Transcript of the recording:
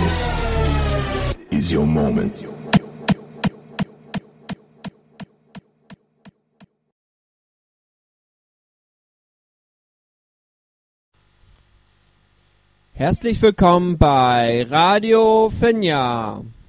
This is your moment. Herzlich willkommen bei Radio Finja.